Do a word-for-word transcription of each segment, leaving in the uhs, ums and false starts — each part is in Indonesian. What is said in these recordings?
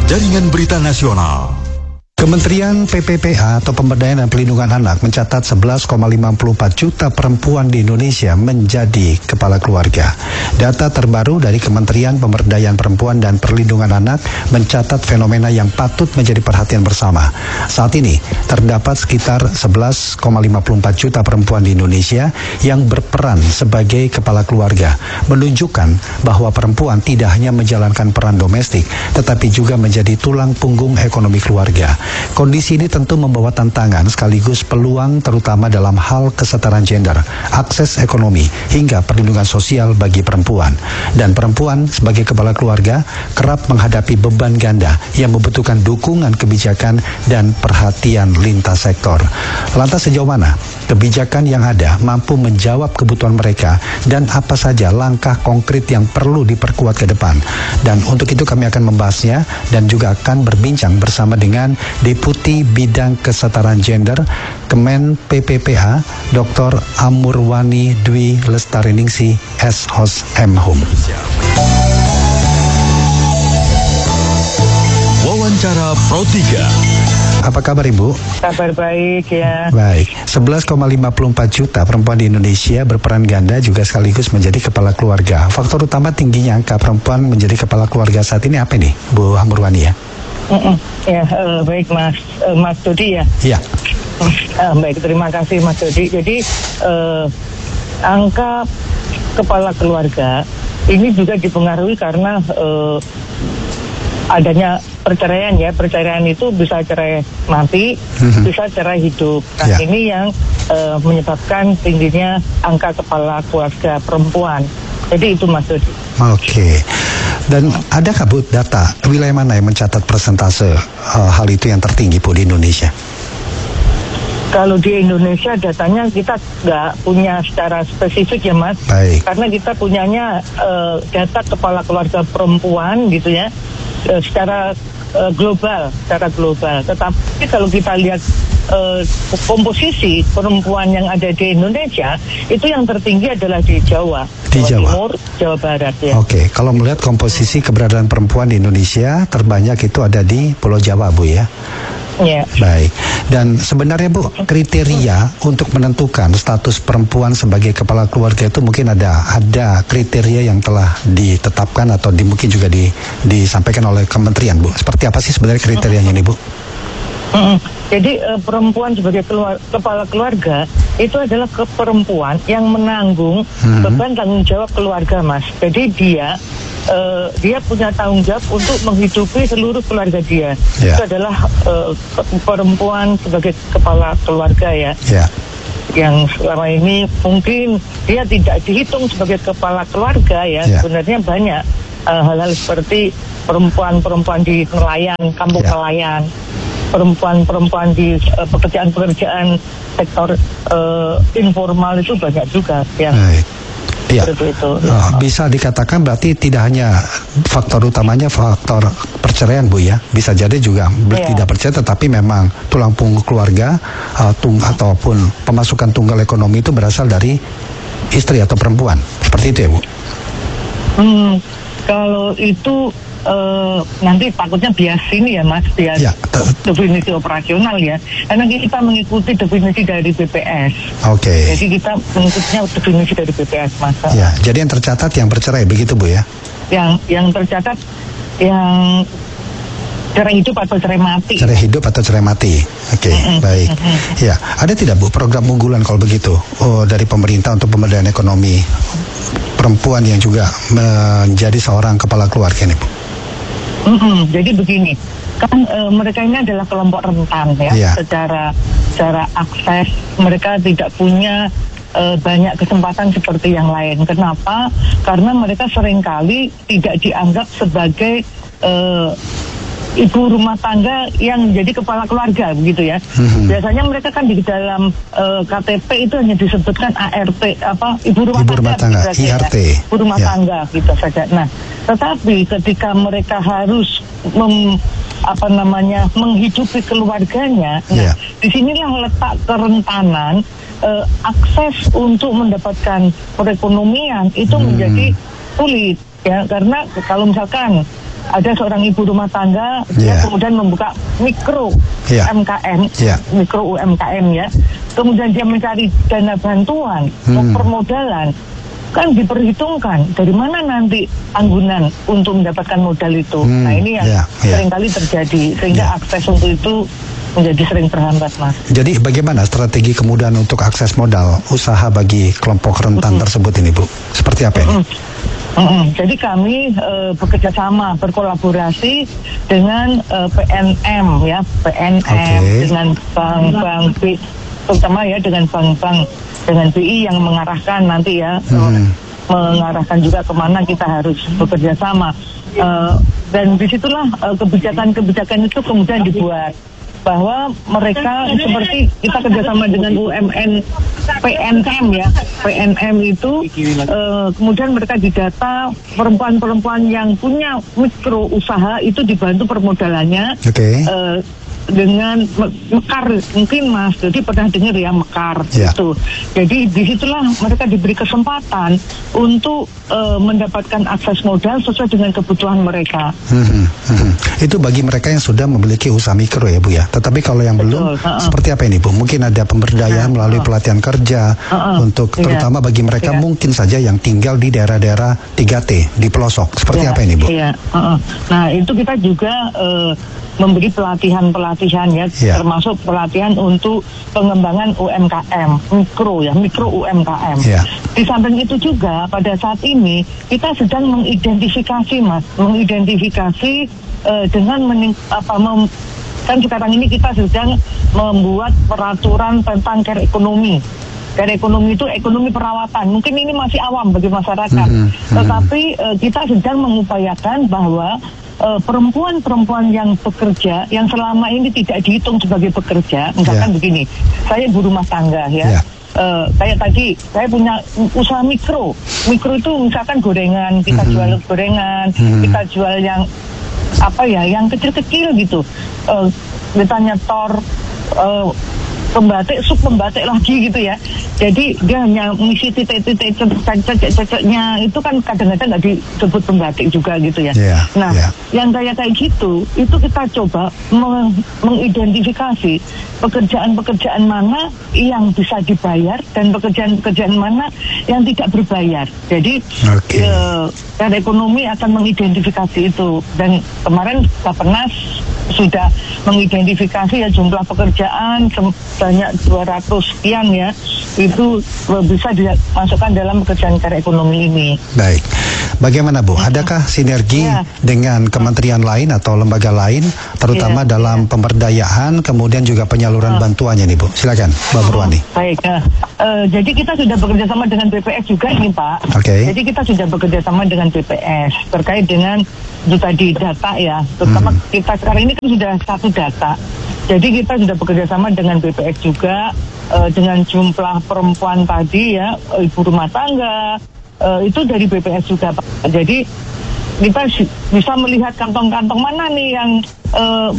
Jaringan Berita Nasional. Kementerian P P P A atau Pemberdayaan dan Pelindungan Anak mencatat sebelas koma lima empat juta perempuan di Indonesia menjadi kepala keluarga. Data terbaru dari Kementerian Pemberdayaan Perempuan dan Perlindungan Anak mencatat fenomena yang patut menjadi perhatian bersama. Saat ini terdapat sekitar sebelas koma lima empat juta perempuan di Indonesia yang berperan sebagai kepala keluarga, menunjukkan bahwa perempuan tidak hanya menjalankan peran domestik, tetapi juga menjadi tulang punggung ekonomi keluarga. Kondisi ini tentu membawa tantangan sekaligus peluang terutama dalam hal kesetaraan gender, akses ekonomi, hingga perlindungan sosial bagi perempuan. Dan perempuan sebagai kepala keluarga kerap menghadapi beban ganda yang membutuhkan dukungan kebijakan dan perhatian lintas sektor. Lantas sejauh mana kebijakan yang ada mampu menjawab kebutuhan mereka dan apa saja langkah konkret yang perlu diperkuat ke depan? Dan untuk itu kami akan membahasnya dan juga akan berbincang bersama dengan Deputi Bidang Kesetaraan Gender Kemen P P P A, Doktor Amurwani Dwi Lestariningsi, S Hos M Hum. Wawancara Pro tiga. Apa kabar Ibu? Kabar baik ya. Baik, sebelas koma lima empat juta perempuan di Indonesia berperan ganda juga sekaligus menjadi kepala keluarga. Faktor utama tingginya angka perempuan menjadi kepala keluarga saat ini apa nih, Bu Amurwani ya? Mm-mm. Ya, uh, baik Mas uh, Mas Dodi ya. Iya. Uh, baik, terima kasih Mas Dodi. Jadi uh, angka kepala keluarga ini juga dipengaruhi karena uh, adanya perceraian ya. Perceraian itu bisa cerai mati, mm-hmm. bisa cerai hidup. Nah, yeah. ini yang uh, menyebabkan tingginya angka kepala keluarga perempuan. Jadi itu Mas Dodi. Oke. Okay. Dan adakah Bu data wilayah mana yang mencatat persentase uh, hal itu yang tertinggi Bu di Indonesia? Kalau di Indonesia datanya kita nggak punya secara spesifik ya Mas. Baik. Karena kita punyanya uh, data kepala keluarga perempuan gitu ya, uh, secara uh, global, secara global. Tetapi kalau kita lihat uh, komposisi perempuan yang ada di Indonesia, itu yang tertinggi adalah di Jawa. Di Jawa, Jawa Timur, Jawa Barat ya. Oke, okay. Kalau melihat komposisi keberadaan perempuan di Indonesia, terbanyak itu ada di Pulau Jawa, Bu ya. Ya. Baik. Dan sebenarnya Bu, kriteria untuk menentukan status perempuan sebagai kepala keluarga itu mungkin ada ada kriteria yang telah ditetapkan atau di, mungkin juga di, disampaikan oleh kementerian, Bu. Seperti apa sih sebenarnya kriterianya ini, Bu? Mm-hmm. Jadi uh, perempuan sebagai keluar, kepala keluarga itu adalah ke perempuan yang menanggung mm-hmm. beban tanggung jawab keluarga, Mas. Jadi dia uh, dia punya tanggung jawab untuk menghidupi seluruh keluarga dia. Yeah. Itu adalah uh, perempuan sebagai kepala keluarga ya. Yeah. Yang selama ini mungkin dia tidak dihitung sebagai kepala keluarga ya. Yeah. Sebenarnya banyak uh, hal-hal seperti perempuan-perempuan di nelayan, kampung yeah. nelayan. Perempuan-perempuan di uh, pekerjaan-pekerjaan sektor uh, informal itu banyak juga ya. Baik. Ya. Itu. Uh, bisa dikatakan berarti tidak hanya faktor utamanya faktor perceraian Bu ya. Bisa jadi juga ya. Tidak percaya tetapi memang tulang punggung keluarga uh, tung ataupun pemasukan tunggal ekonomi itu berasal dari istri atau perempuan. Seperti itu ya Bu. Hmm, kalau itu Uh, nanti takutnya bias ini ya Mas, bias ya, definisi operasional ya, karena kita mengikuti definisi dari B P S. Oke. Okay. Jadi kita mengikutinya definisi dari B P S Mas. Ya, jadi yang tercatat yang bercerai begitu Bu ya? Yang yang tercatat yang cerai hidup atau cerai mati. Cerai hidup atau cerai mati. Oke, okay, mm-hmm. baik. Mm-hmm. Ya, ada tidak Bu program unggulan kalau begitu oh, dari pemerintah untuk pemberdayaan ekonomi perempuan yang juga menjadi seorang kepala keluarga nih Bu? Mm-hmm. Jadi begini, kan e, mereka ini adalah kelompok rentan ya, yeah. secara secara akses mereka tidak punya e, banyak kesempatan seperti yang lain. Kenapa? Karena mereka seringkali tidak dianggap sebagai e, ibu rumah tangga yang jadi kepala keluarga begitu ya. Mm-hmm. Biasanya mereka kan di dalam e, K T P itu hanya disebutkan A R T apa ibu rumah ibu rumah tangga, tangga I R T, ya. Ibu rumah yeah. tangga gitu saja. Nah, tetapi ketika mereka harus mem, apa namanya menghidupi keluarganya, yeah. nah disinilah letak kerentanan e, akses untuk mendapatkan perekonomian itu hmm. menjadi sulit ya, karena kalau misalkan ada seorang ibu rumah tangga Yeah. yang kemudian membuka mikro Yeah. U M K M, Yeah. mikro U M K M ya. Kemudian dia mencari dana bantuan, Hmm. permodalan, kan diperhitungkan dari mana nanti anggunan untuk mendapatkan modal itu. Hmm, Nah ini yang yeah, yeah. seringkali terjadi, sehingga Yeah. akses untuk itu menjadi sering terhambat, Mas. Jadi bagaimana strategi kemudahan untuk akses modal usaha bagi kelompok rentan Mm-hmm. tersebut ini, Bu? Seperti apa ini? Mm-mm. Jadi kami e, bekerja sama, berkolaborasi dengan e, P N M ya, P N M Oke. dengan bank-bank B, terutama ya dengan bank-bank dengan B I yang mengarahkan nanti ya, Hmm. mengarahkan juga kemana kita harus bekerja sama. E, dan disitulah e, kebijakan-kebijakan itu kemudian dibuat, bahwa mereka seperti kita kerjasama dengan U M N P N M ya, P N M itu eh, kemudian mereka didata perempuan-perempuan yang punya mikro usaha itu dibantu permodalannya. Oke. eh, dengan me- mekar mungkin Mas, jadi pernah dengar ya mekar Ya. itu. Jadi disitulah mereka diberi kesempatan untuk eh, mendapatkan akses modal sesuai dengan kebutuhan mereka. Hmm, hmm. Itu bagi mereka yang sudah memiliki usaha mikro ya, Bu ya. Tetapi kalau yang Betul, belum, ha-ha. seperti apa ini, Bu? Mungkin ada pemberdayaan Nah, melalui ha. pelatihan kerja Ha-ha. untuk Iya. terutama bagi mereka Iya. mungkin saja yang tinggal di daerah-daerah tiga T di pelosok. Seperti Ya, apa ini, Bu? Iya, uh-uh. Nah itu kita juga eh, memberi pelatihan-pelatihan ya, Ya. termasuk pelatihan untuk pengembangan U M K M, mikro ya, mikro U M K M. Ya. Di samping itu juga pada saat ini kita sedang mengidentifikasi Mas, mengidentifikasi eh, dengan mening, apa, mem, kan sekarang ini kita sedang membuat peraturan tentang care ekonomi. Care ekonomi itu ekonomi perawatan. Mungkin ini masih awam bagi masyarakat, Mhm, mhm. tetapi eh, kita sedang mengupayakan bahwa eh, perempuan-perempuan yang bekerja, yang selama ini tidak dihitung sebagai pekerja, misalkan Ya. begini, saya ibu rumah tangga ya. Ya. Eh, kayak tadi saya punya usaha mikro, mikro itu misalkan gorengan, kita Mhm. jual gorengan, Mhm. kita jual yang apa ya, yang kecil-kecil gitu. Eh, kita nyetor eh, pembatik, sub pembatik lagi gitu ya. Jadi dia hanya mengisi titik-titik cecek-ceceknya itu kan kadang-kadang nggak disebut pembatik juga gitu ya. Yeah, Nah, yeah. yang kayak kayak gitu itu kita coba meng- mengidentifikasi pekerjaan-pekerjaan mana yang bisa dibayar dan pekerjaan-pekerjaan mana yang tidak berbayar. Jadi Oke. eh, dan ekonomi akan mengidentifikasi itu, dan kemarin Bappenas sudah mengidentifikasi ya jumlah pekerjaan sebanyak dua ratus sekian ya, itu eh, bisa dimasukkan dalam pekerjaan care ekonomi ini. Baik. Bagaimana, Bu? Adakah sinergi Ya. dengan kementerian lain atau lembaga lain, terutama Ya, dalam pemberdayaan, kemudian juga penyaluran bantuannya nih, Bu? Silakan, Mbak Purwani. Baik, nah, eh, jadi kita sudah bekerja sama dengan B P S juga nih Pak. Oke. Jadi kita sudah bekerja sama dengan B P S terkait dengan itu tadi data ya, terutama Hmm. kita sekarang ini kan sudah satu data. Jadi kita sudah bekerja sama dengan B P S juga eh, dengan jumlah perempuan tadi ya, eh, ibu rumah tangga eh, itu dari B P S juga Pak. Jadi kita si- bisa melihat kantong-kantong mana nih yang eh,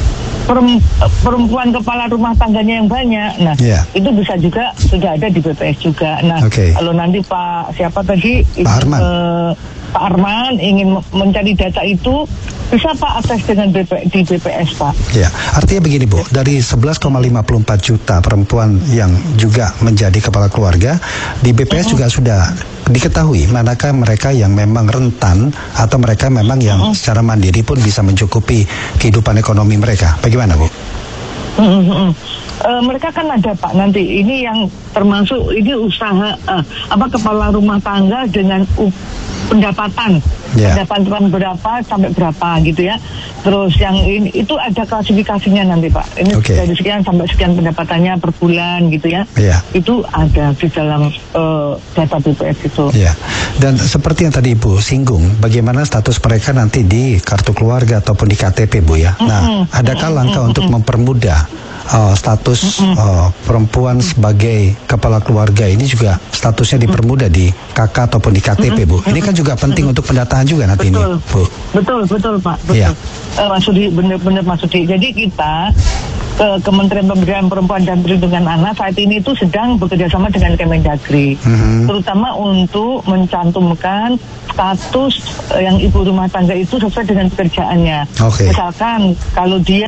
perem- perempuan kepala rumah tangganya yang banyak. Nah, Iya. itu bisa juga sudah ada di B P S juga. Nah, Oke. kalau nanti Pak siapa tadi Pak Arman. eh, Pak Arman ingin me- mencari data itu, bisa Pak akses dengan B P, di B P S Pak. Ya, artinya begini, Bu, dari sebelas koma lima puluh empat juta perempuan yang juga menjadi kepala keluarga, di B P S juga sudah diketahui manakah mereka yang memang rentan atau mereka memang yang secara mandiri pun bisa mencukupi kehidupan ekonomi mereka. Bagaimana, Bu? Mm, mm, mm. Eh, mereka kan ada Pak nanti ini yang termasuk ini usaha eh, apa kepala rumah tangga dengan u- pendapatan Ya. pendapatan berapa sampai berapa gitu ya. Terus yang ini itu ada klasifikasinya nanti Pak. Ini Oke. dari sekian sampai sekian pendapatannya per bulan gitu ya. Iya. Itu ada di dalam eh, data B P S itu. Ya, dan seperti yang tadi Ibu singgung, bagaimana status mereka nanti di kartu keluarga ataupun di K T P, Bu ya. Nah, adakah langkah untuk mempermudah uh, status uh, perempuan sebagai kepala keluarga ini juga statusnya dipermudah di K K ataupun di K T P, Bu? Ini kan juga penting untuk pendataan juga nanti Betul, ini, Bu. betul, betul Pak. Betul. Iya. Eh, Mas Sudi, benar-benar Mas Sudi. Jadi kita ke Kementerian Pemberdayaan Perempuan dan Perlindungan Anak saat ini itu sedang bekerjasama dengan Kemendagri, mm-hmm. terutama untuk mencantumkan status uh, yang ibu rumah tangga itu sesuai dengan pekerjaannya. Okay. Misalkan kalau dia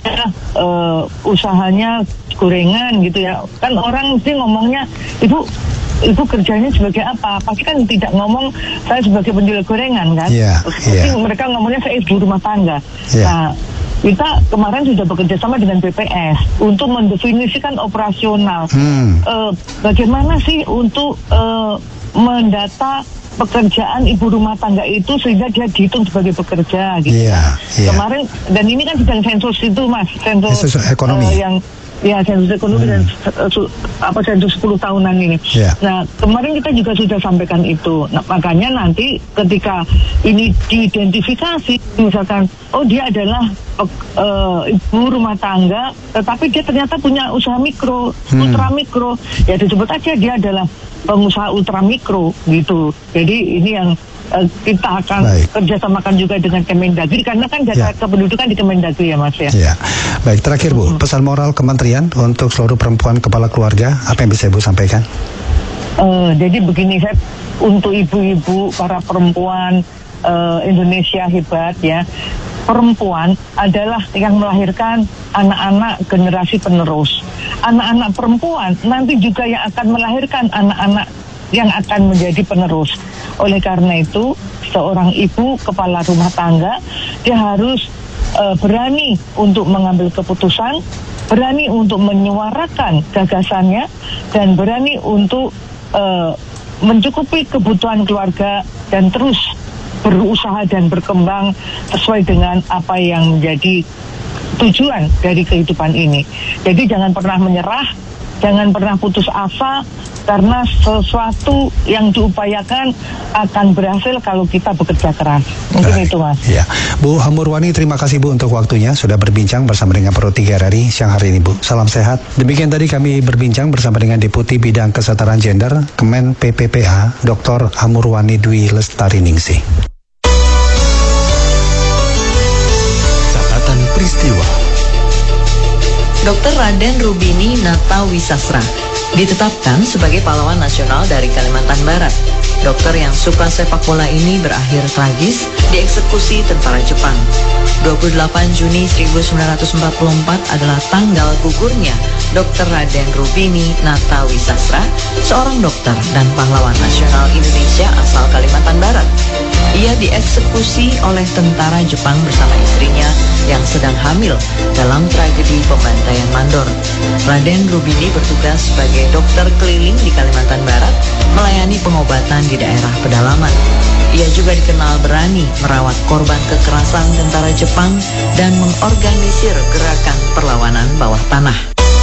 uh, usahanya gorengan gitu ya, kan orang mesti ngomongnya ibu ibu kerjanya sebagai apa? Pasti kan tidak ngomong saya sebagai penjual gorengan kan? Yeah, Pasti yeah. mereka ngomongnya saya ibu rumah tangga. Yeah. Nah, kita kemarin sudah bekerja sama dengan B P S untuk mendefinisikan operasional. Hmm. Uh, bagaimana sih untuk uh, mendata pekerjaan ibu rumah tangga itu sehingga dia dihitung sebagai pekerja gitu. Yeah, yeah. Kemarin dan ini kan sedang sensus itu mas, sensus, sensus ekonomi uh, yang ya sensus ekonomi hmm. dan uh, apa sensus sepuluh tahunan ini. Yeah. Nah kemarin kita juga sudah sampaikan itu. Nah, makanya nanti ketika ini diidentifikasi, misalkan oh dia adalah uh, ibu rumah tangga, tetapi dia ternyata punya usaha mikro, hmm. ultra mikro, ya disebut aja dia adalah pengusaha ultra mikro gitu. Jadi ini yang Uh, kita akan Baik. kerjasamakan juga dengan Kemendagri karena kan data ya. kependudukan di Kemendagri ya mas ya. Ya. Baik, terakhir Bu, hmm. pesan moral Kementerian untuk seluruh perempuan kepala keluarga, apa yang bisa Ibu sampaikan? Uh, jadi begini, saya untuk ibu-ibu para perempuan uh, Indonesia hebat ya, perempuan adalah yang melahirkan anak-anak generasi penerus. Anak-anak perempuan nanti juga yang akan melahirkan anak-anak yang akan menjadi penerus. Oleh karena itu, seorang ibu kepala rumah tangga dia harus uh, berani untuk mengambil keputusan, berani untuk menyuarakan gagasannya, dan berani untuk uh, mencukupi kebutuhan keluarga dan terus berusaha dan berkembang sesuai dengan apa yang menjadi tujuan dari kehidupan ini. Jadi jangan pernah menyerah, jangan pernah putus asa, karena sesuatu yang diupayakan akan berhasil kalau kita bekerja keras. Mungkin nah, itu mas. Ya, Bu Hamurwani, terima kasih Bu untuk waktunya sudah berbincang bersama dengan Pro tiga R I siang hari ini Bu. Salam sehat. Demikian tadi kami berbincang bersama dengan Deputi Bidang Kesetaraan Gender Kemen P P P A, Doktor Hamurwani Dwi Lestari Ningsih. Catatan peristiwa. Dokter Raden Rubini Natawisasra ditetapkan sebagai pahlawan nasional dari Kalimantan Barat. Dokter yang suka sepak bola ini berakhir tragis dieksekusi tentara Jepang. dua puluh delapan Juni seribu sembilan ratus empat puluh empat adalah tanggal gugurnya Dokter Raden Rubini Natawisasra, seorang dokter dan pahlawan nasional Indonesia asal Kalimantan Barat. Ia dieksekusi oleh tentara Jepang bersama istrinya yang sedang hamil dalam tragedi pembantaian Mandor. Raden Rubini bertugas sebagai dokter keliling di Kalimantan Barat, melayani pengobatan di daerah pedalaman. Ia juga dikenal berani merawat korban kekerasan tentara Jepang dan mengorganisir gerakan perlawanan bawah tanah.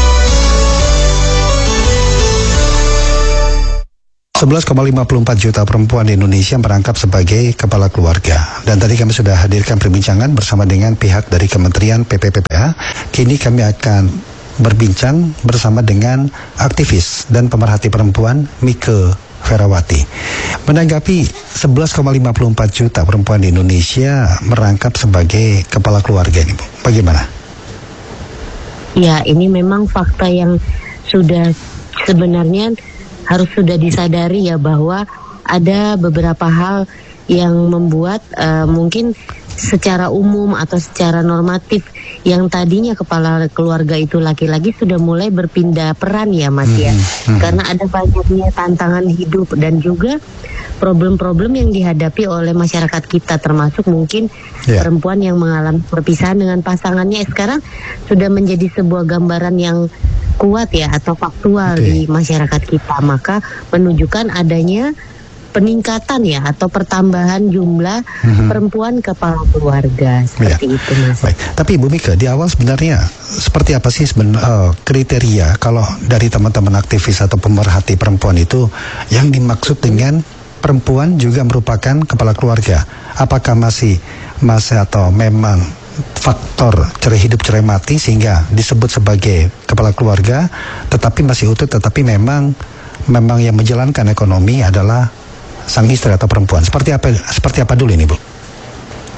sebelas koma lima puluh empat juta perempuan di Indonesia merangkap sebagai kepala keluarga. Dan tadi kami sudah hadirkan perbincangan bersama dengan pihak dari Kementerian P P P A. Kini kami akan berbincang bersama dengan aktivis dan pemerhati perempuan Mike Ferawati. Menanggapi sebelas koma lima puluh empat juta perempuan di Indonesia merangkap sebagai kepala keluarga ini, Bu, bagaimana? Ya, ini memang fakta yang sudah sebenarnya harus sudah disadari ya, bahwa ada beberapa hal yang membuat uh, mungkin secara umum atau secara normatif yang tadinya kepala keluarga itu laki-laki sudah mulai berpindah peran ya Mas ya. Hmm, hmm. Karena ada banyaknya tantangan hidup dan juga problem-problem yang dihadapi oleh masyarakat kita, termasuk mungkin yeah. perempuan yang mengalami perpisahan dengan pasangannya sekarang sudah menjadi sebuah gambaran yang kuat ya atau faktual okay. di masyarakat kita, maka menunjukkan adanya peningkatan ya atau pertambahan jumlah mm-hmm. perempuan kepala keluarga seperti ya. itu Mas. Baik. Tapi Ibu Mika, di awal sebenarnya seperti apa sih seben, uh, kriteria kalau dari teman-teman aktivis atau pemerhati perempuan itu yang dimaksud dengan perempuan juga merupakan kepala keluarga? Apakah masih masih atau memang faktor cerai hidup cerai mati sehingga disebut sebagai kepala keluarga, tetapi masih utuh, tetapi memang memang yang menjalankan ekonomi adalah sang istri atau perempuan? Seperti apa seperti apa dulu ini Bu?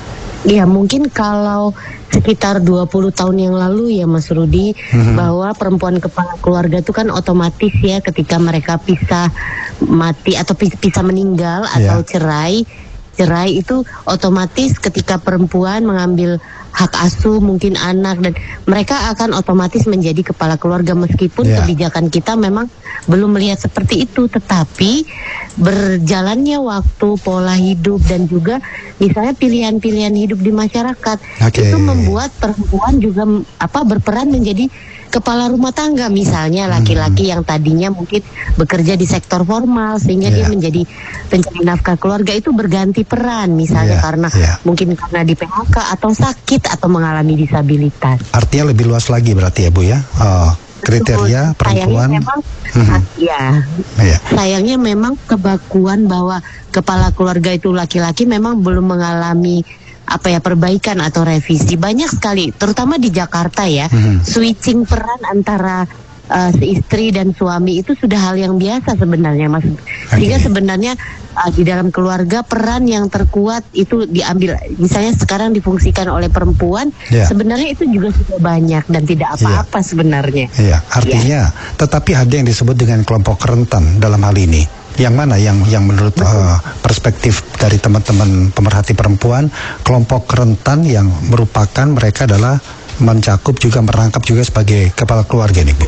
Ya mungkin kalau sekitar dua puluh tahun yang lalu ya Mas Rudi, mm-hmm. bahwa perempuan kepala keluarga itu kan otomatis ya ketika mereka pisah mati atau pisah meninggal atau yeah. cerai, cerai itu otomatis ketika perempuan mengambil hak asuh mungkin anak dan mereka akan otomatis menjadi kepala keluarga meskipun yeah. kebijakan kita memang belum melihat seperti itu, tetapi berjalannya waktu, pola hidup dan juga misalnya pilihan-pilihan hidup di masyarakat okay. itu membuat perempuan juga apa berperan menjadi kepala rumah tangga, misalnya laki-laki hmm. yang tadinya mungkin bekerja di sektor formal sehingga yeah. dia menjadi pencari nafkah keluarga itu berganti peran misalnya yeah. karena yeah. mungkin karena di P H K atau sakit atau mengalami disabilitas. Artinya lebih luas lagi berarti ya Bu ya, uh, kriteria perempuan. Sayangnya memang, mm-hmm. ya, yeah. sayangnya memang kebakuan bahwa kepala keluarga itu laki-laki memang belum mengalami apa ya perbaikan atau revisi banyak sekali, terutama di Jakarta ya. Hmm. Switching peran antara uh, istri dan suami itu sudah hal yang biasa sebenarnya, Mas. Okay. Sehingga sebenarnya uh, di dalam keluarga peran yang terkuat itu diambil, misalnya sekarang difungsikan oleh perempuan, yeah. sebenarnya itu juga sudah banyak dan tidak apa-apa yeah. sebenarnya. Iya, yeah. artinya, yeah. tetapi ada yang disebut dengan kelompok rentan dalam hal ini. Yang mana yang yang menurut uh, perspektif dari teman-teman pemerhati perempuan, kelompok rentan yang merupakan mereka adalah mencakup juga merangkap juga sebagai kepala keluarga nih Bu?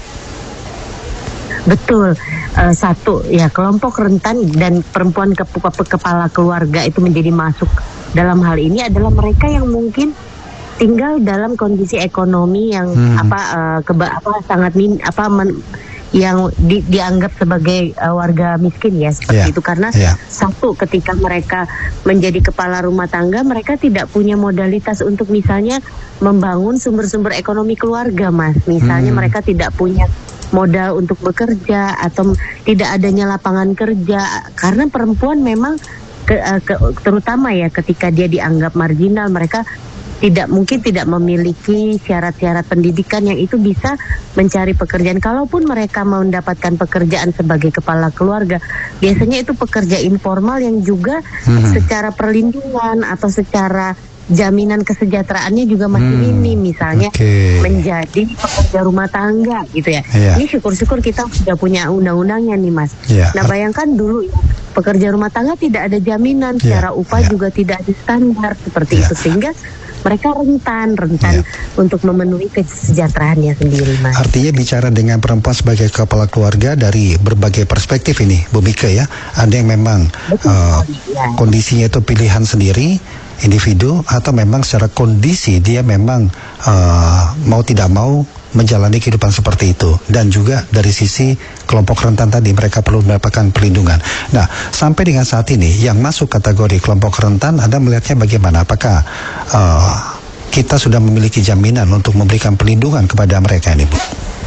Betul, uh, satu ya kelompok rentan dan perempuan ke, ke, kepala keluarga itu menjadi masuk dalam hal ini adalah mereka yang mungkin tinggal dalam kondisi ekonomi yang hmm. apa uh, keba, apa sangat min apa men, yang di, dianggap sebagai uh, warga miskin ya seperti yeah. itu karena yeah. satu ketika mereka menjadi kepala rumah tangga mereka tidak punya modalitas untuk misalnya membangun sumber-sumber ekonomi keluarga, Mas. Misalnya hmm. mereka tidak punya modal untuk bekerja atau tidak adanya lapangan kerja karena perempuan memang ke, uh, ke, terutama ya ketika dia dianggap marginal, mereka tidak mungkin tidak memiliki syarat-syarat pendidikan yang itu bisa mencari pekerjaan. Kalaupun mereka mau mendapatkan pekerjaan sebagai kepala keluarga, biasanya itu pekerja informal yang juga hmm. secara perlindungan atau secara jaminan kesejahteraannya juga masih hmm. minim, misalnya okay. menjadi pekerja rumah tangga gitu ya. Yeah. Ini syukur-syukur kita sudah punya undang-undangnya nih, Mas. Yeah. Nah, bayangkan dulu ya, pekerja rumah tangga tidak ada jaminan, yeah. secara upah yeah. juga tidak ada standar seperti yeah. itu sehingga mereka rentan, rentan ya. untuk memenuhi kesejahteraannya sendiri, Mas. Artinya bicara dengan perempuan sebagai kepala keluarga dari berbagai perspektif ini, Bu Mika ya. Ada yang memang Betul, uh, ya. kondisinya itu pilihan sendiri, individu, atau memang secara kondisi dia memang uh, mau tidak mau menjalani kehidupan seperti itu. Dan juga dari sisi kelompok rentan tadi mereka perlu mendapatkan perlindungan. Nah, sampai dengan saat ini yang masuk kategori kelompok rentan, Anda melihatnya bagaimana? Apakah uh, kita sudah memiliki jaminan untuk memberikan perlindungan kepada mereka ini, Bu?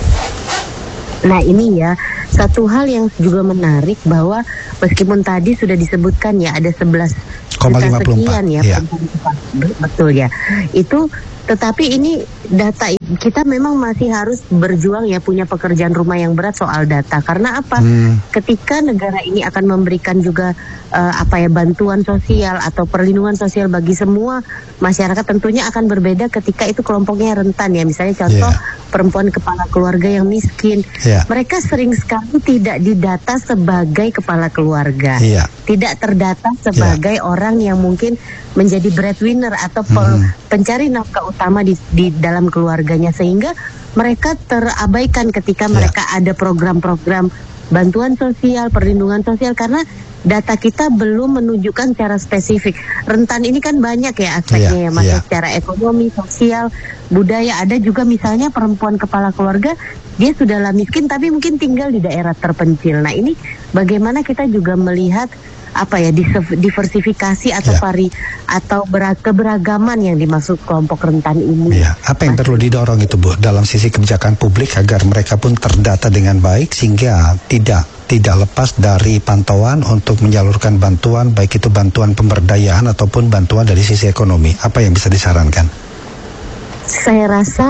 Nah, ini ya satu hal yang juga menarik bahwa meskipun tadi sudah disebutkan ya ada sebelas juta sekian ya, ya. Betul ya. Itu tetapi ini data kita memang masih harus berjuang ya, punya pekerjaan rumah yang berat soal data. Karena apa? Hmm. Ketika negara ini akan memberikan juga uh, apa ya bantuan sosial atau perlindungan sosial bagi semua masyarakat, tentunya akan berbeda ketika itu kelompoknya rentan ya. Misalnya contoh yeah. perempuan kepala keluarga yang miskin, yeah. mereka sering sekali tidak didata sebagai kepala keluarga, yeah. tidak terdata sebagai yeah. orang yang mungkin menjadi breadwinner atau hmm. pencari nafkah utama di, di dalam keluarganya, sehingga mereka terabaikan ketika yeah. mereka ada program-program bantuan sosial, perlindungan sosial, karena data kita belum menunjukkan secara spesifik. Rentan ini kan banyak ya aspeknya yeah, ya, Mas, yeah. secara ekonomi, sosial, budaya. Ada juga misalnya perempuan kepala keluarga, dia sudahlah miskin tapi mungkin tinggal di daerah terpencil. Nah, ini bagaimana kita juga melihat apa ya diversifikasi atau yeah. vari atau keberagaman yang dimaksud kelompok rentan ini. Yeah. Apa yang Mas, perlu didorong itu, Bu, dalam sisi kebijakan publik agar mereka pun terdata dengan baik sehingga tidak tidak lepas dari pantauan untuk menyalurkan bantuan, baik itu bantuan pemberdayaan ataupun bantuan dari sisi ekonomi. Apa yang bisa disarankan? Saya rasa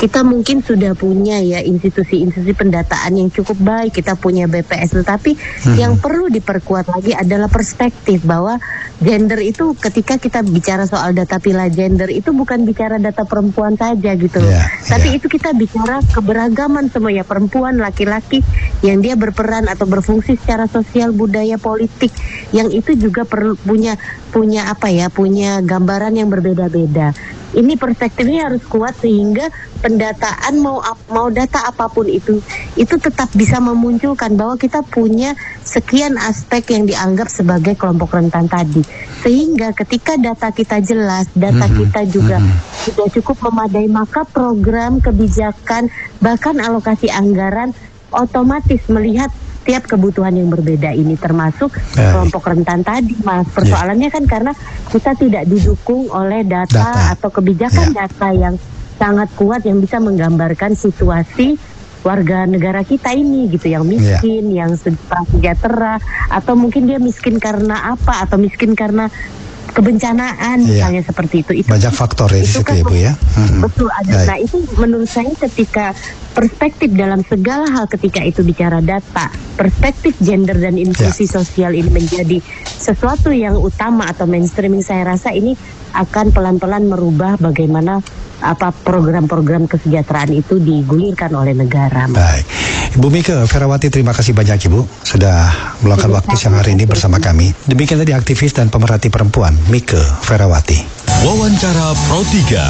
kita mungkin sudah punya ya institusi-institusi pendataan yang cukup baik, kita punya B P S, tetapi hmm. yang perlu diperkuat lagi adalah perspektif bahwa gender itu, ketika kita bicara soal data pilah gender itu bukan bicara data perempuan saja gitu loh, yeah, tapi yeah. itu kita bicara keberagaman semua ya, perempuan, laki-laki yang dia berperan atau berfungsi secara sosial, budaya, politik, yang itu juga perlu punya punya apa ya, punya gambaran yang berbeda-beda. Ini perspektifnya harus kuat sehingga pendataan mau mau data apapun itu itu tetap bisa memunculkan bahwa kita punya sekian aspek yang dianggap sebagai kelompok rentan tadi, sehingga ketika data kita jelas, data mm-hmm. kita juga mm-hmm. sudah cukup memadai, maka program, kebijakan, bahkan alokasi anggaran otomatis melihat tiap kebutuhan yang berbeda ini, termasuk eh. kelompok rentan tadi, Mas. Persoalannya yeah. kan karena kita tidak didukung oleh data, data. atau kebijakan yeah. data yang sangat kuat yang bisa menggambarkan situasi warga negara kita ini gitu, yang miskin, yeah. yang sejahtera, atau mungkin dia miskin karena apa, atau miskin karena kebencanaan, iya. misalnya seperti itu. Itu banyak faktor ya di situ kan, Ibu ya. Hmm. Betul ada. Nah, itu menurut saya ketika perspektif dalam segala hal, ketika itu bicara data, perspektif gender dan inklusi ya. sosial ini menjadi sesuatu yang utama atau mainstreaming, saya rasa ini akan pelan-pelan merubah bagaimana apa program-program kesejahteraan itu digulirkan oleh negara. Baik, Ibu Mike Ferawati, terima kasih banyak Ibu sudah meluangkan waktu siang hari ini bersama kami. Demikian tadi aktivis dan pemerhati perempuan Mike Ferawati. Wawancara Pro tiga.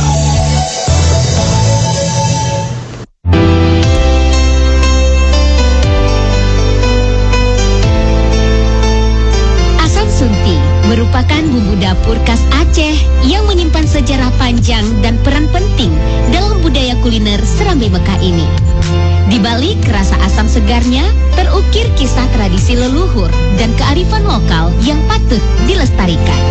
Asam sunti merupakan bumbu dapur khas Aceh yang menyimpan sejarah panjang dan peran penting dalam budaya kuliner Serambi Mekah ini. Di balik rasa asam segarnya, terukir kisah tradisi leluhur dan kearifan lokal yang patut dilestarikan.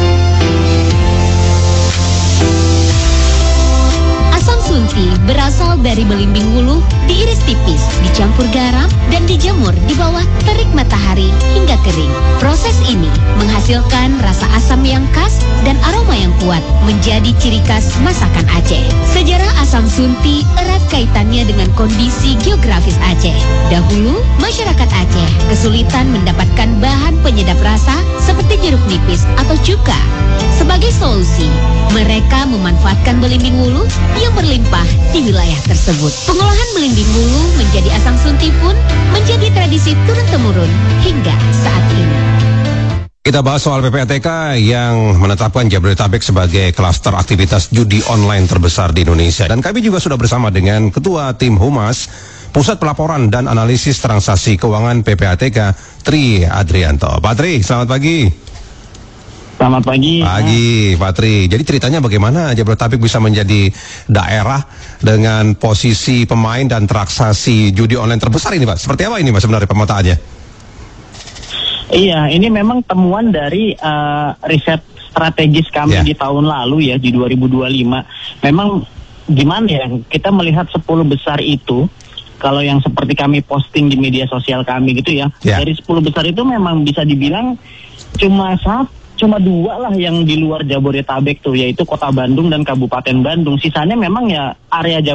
Asam sunti berasal dari belimbing wuluh, diiris tipis, dicampur garam, dan dijemur di bawah terik matahari hingga kering. Proses ini menghasilkan rasa asam yang khas dan aroma yang kuat, menjadi ciri khas masakan Aceh. Sejarah asam sunti erat kaitannya dengan kondisi geografis Aceh. Dahulu, masyarakat Aceh kesulitan mendapatkan bahan penyedap rasa seperti jeruk nipis atau cuka. Sebagai solusi, mereka memanfaatkan belimbing wuluh yang berlimpah di wilayah tersebut. Pengolahan belimbing wuluh menjadi asam sunti pun menjadi tradisi turun-temurun hingga saat ini. Kita bahas soal P P A T K yang menetapkan Jabodetabek sebagai klaster aktivitas judi online terbesar di Indonesia. Dan kami juga sudah bersama dengan Ketua Tim Humas Pusat Pelaporan dan Analisis Transaksi Keuangan P P A T K, Tri Adrianto. Pak Tri, selamat pagi. Selamat pagi. Pagi, Pak Tri. Jadi ceritanya bagaimana Jabodetabek bisa menjadi daerah dengan posisi pemain dan transaksi judi online terbesar ini, Pak? Seperti apa ini, Mas, sebenarnya pemetaannya? Iya, ini memang temuan dari uh, riset strategis kami yeah. di tahun lalu ya, di dua ribu dua puluh lima. Memang gimana ya, kita melihat sepuluh besar itu, kalau yang seperti kami posting di media sosial kami gitu ya, yeah. dari sepuluh besar itu memang bisa dibilang cuma satu, cuma dua lah yang di luar Jabodetabek tuh, yaitu Kota Bandung dan Kabupaten Bandung. Sisanya memang ya area Jabodetabek